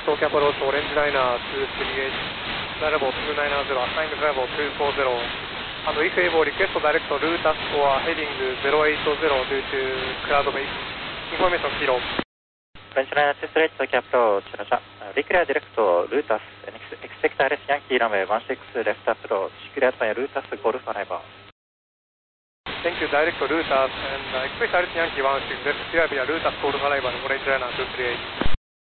Tokyo approach orange liner 238, level 290, assigned level 240, and if able, request direct route us for heading 080 due to cloud base. Information kilo. Orange liner 238, Tokyo approach, Roger. Declare direct route us, expect RS Yankee runway 16 left approach, cleared by route us Golf arrival. Thank you, direct route us and expect RS Yankee 16 left, cleared by route us Golf arrival, orange liner 238.